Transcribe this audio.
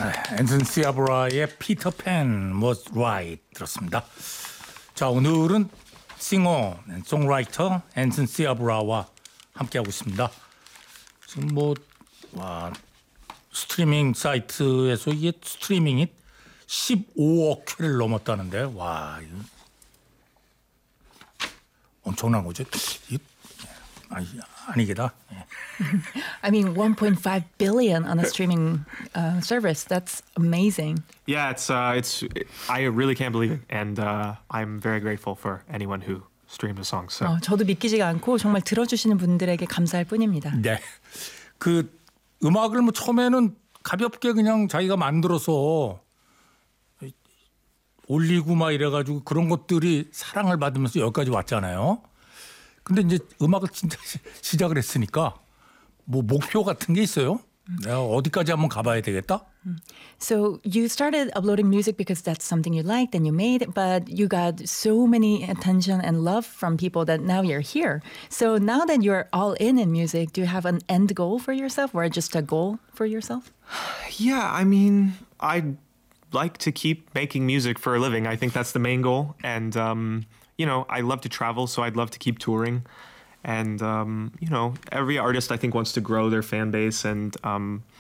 앤슨 시아브라의 피터팬 was right 들었습니다. 자, 오늘은 싱어, 송라이터 앤슨 시아브라와 함께하고 있습니다. 지금 스트리밍 사이트에서 이게 스트리밍이 15억 회를 넘었다는데, 와, 이거 엄청난 거죠. 아니겠다. I mean, 1.5 billion on a streaming service. That's amazing. Yeah, it's I really can't believe it, and I'm very grateful for anyone who streams a song. So 저도 믿기지가 않고 정말 들어주시는 분들에게 감사할 뿐입니다. 네, 그 음악을 처음에는 가볍게 그냥 자기가 만들어서 올리고 막 이래가지고 그런 것들이 사랑을 받으면서 여기까지 왔잖아요. 근데 이제 음악을 진짜 시작을 했으니까 목표 같은 게 있어요? 내가 어디까지 한번 가봐야 되겠다? So you started uploading music because that's something you liked and you made, but you got so many attention and love from people that now you're here. So now that you're all in music, do you have an end goal for yourself or just a goal for yourself? yeah, I mean, I'd like to keep making music for a living. I think that's the main goal, and I love to travel, so I'd love to keep touring. And every artist I think wants to grow their fan base and